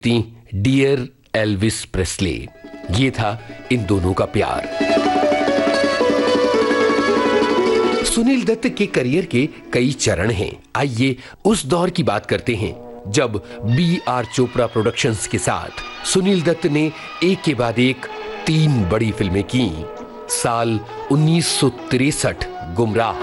Dear Elvis Presley, ये था इन दोनों का प्यार। सुनील दत्त के करियर के कई चरण हैं। आइए उस दौर की बात करते हैं जब B.R. चोपड़ा प्रोडक्शंस के साथ सुनील दत्त ने एक के बाद एक 3 बड़ी फिल्में की। साल 1963, गुमराह।